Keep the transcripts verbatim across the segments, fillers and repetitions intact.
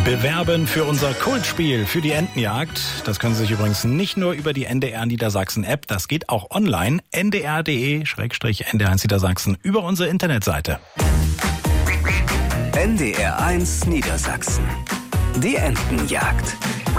bewerben für unser Kultspiel, für die Entenjagd. Das können Sie sich übrigens nicht nur über die N D R Niedersachsen App, das geht auch online, n d r punkt d e Schrägstrich N D R eins Niedersachsen, über unsere Internetseite. N D R eins Niedersachsen. Die Entenjagd.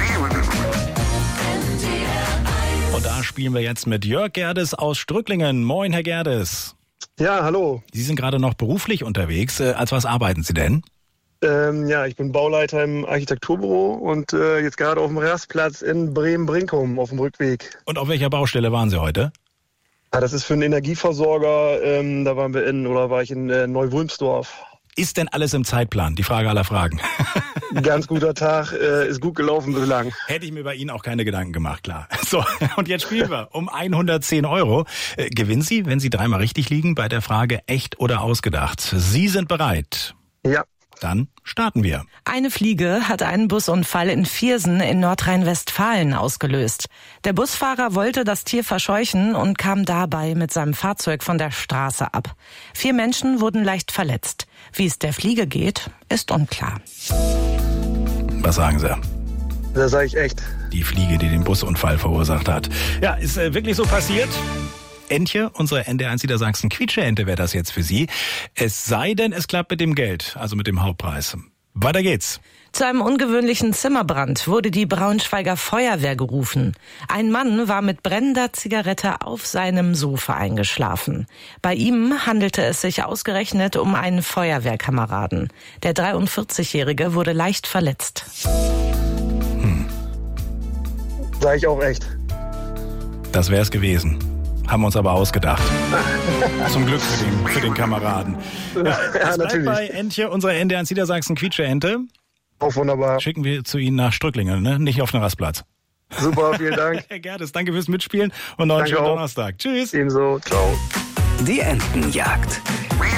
Und da spielen wir jetzt mit Jörg Gerdes aus Strücklingen. Moin, Herr Gerdes. Ja, hallo. Sie sind gerade noch beruflich unterwegs. Als was arbeiten Sie denn? Ähm, ja, ich bin Bauleiter im Architekturbüro und äh, jetzt gerade auf dem Rastplatz in Bremen-Brinkum auf dem Rückweg. Und auf welcher Baustelle waren Sie heute? Ja, das ist für einen Energieversorger. Ähm, da waren wir in, oder war ich in äh, Neu-Wulmsdorf. Ist denn alles im Zeitplan? Die Frage aller Fragen. Ganz guter Tag, äh, ist gut gelaufen bislang. Hätte ich mir bei Ihnen auch keine Gedanken gemacht, klar. So, und jetzt spielen wir um hundertzehn Euro. Äh, gewinnen Sie, wenn Sie dreimal richtig liegen, bei der Frage echt oder ausgedacht. Sie sind bereit? Ja. Dann starten wir. Eine Fliege hat einen Busunfall in Viersen in Nordrhein-Westfalen ausgelöst. Der Busfahrer wollte das Tier verscheuchen und kam dabei mit seinem Fahrzeug von der Straße ab. Vier Menschen wurden leicht verletzt. Wie es der Fliege geht, ist unklar. Was sagen Sie? Das sage ich echt. Die Fliege, die den Busunfall verursacht hat. Ja, ist äh, wirklich so passiert? Entje, unsere N D R eins Niedersachsen Quietsche-Ente wäre das jetzt für Sie. Es sei denn, es klappt mit dem Geld, also mit dem Hauptpreis. Weiter geht's. Zu einem ungewöhnlichen Zimmerbrand wurde die Braunschweiger Feuerwehr gerufen. Ein Mann war mit brennender Zigarette auf seinem Sofa eingeschlafen. Bei ihm handelte es sich ausgerechnet um einen Feuerwehrkameraden. Der dreiundvierzigjährige wurde leicht verletzt. Hm. Sag ich auch echt. Das wär's gewesen. Haben wir uns aber ausgedacht. Zum Glück für den, für den Kameraden. Ja, ja, das bleibt natürlich. bei Entje, unsere N D R eins Niedersachsen Quietsche-Ente. Auch wunderbar. Schicken wir zu Ihnen nach Strücklingen, ne? Nicht auf den Rastplatz. Super, vielen Dank. Herr Gerdes, danke fürs Mitspielen und noch einen schönen Donnerstag. Tschüss. Ebenso, ciao. Die Entenjagd.